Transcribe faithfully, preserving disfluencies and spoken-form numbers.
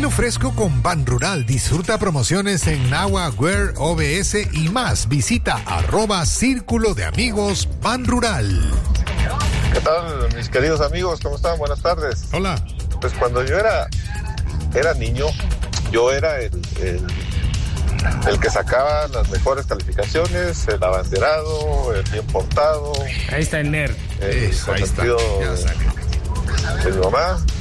Estilo fresco con Ban Rural. Disfruta promociones en Nahua, Wear, O B S y más. Visita arroba Círculo de Amigos Ban Rural. ¿Qué tal, mis queridos amigos? ¿Cómo están? Buenas tardes. Hola. Pues cuando yo era, era niño, yo era el, el, el que sacaba las mejores calificaciones, el abanderado, el bien portado. Ahí está el nerd. El Eso, ahí está. consentido Ya sabe. de mi mamá.